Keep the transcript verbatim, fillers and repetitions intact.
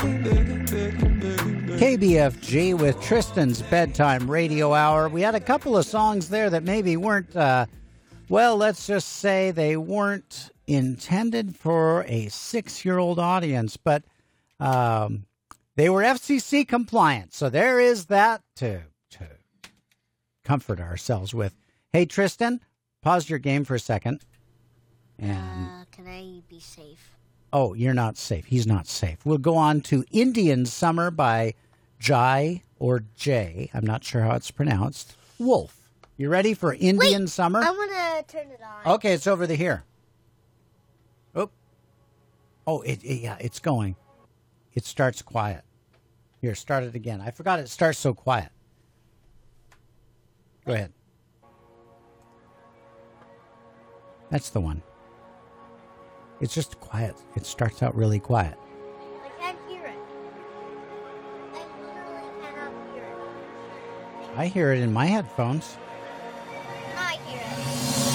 K B F G with Tristan's Bedtime Radio Hour. We had a couple of songs there that maybe weren't, uh, well, let's just say they weren't intended for a six-year-old audience, but um, they were F C C compliant. So there is that to, to comfort ourselves with. Hey, Tristan, pause your game for a second. And uh, can I be safe? Oh, you're not safe. He's not safe. We'll go on to Indian Summer by Jai or Jay. I'm not sure how it's pronounced. Wolf. You ready for Indian Wait, Summer? I want to turn it on. Okay, it's over the here. Oh, oh, it, it, yeah, it's going. It starts quiet. Here, start it again. I forgot it starts so quiet. Go ahead. That's the one. It's just quiet. It starts out really quiet. I can't hear it. I literally cannot hear it. I hear it in my headphones.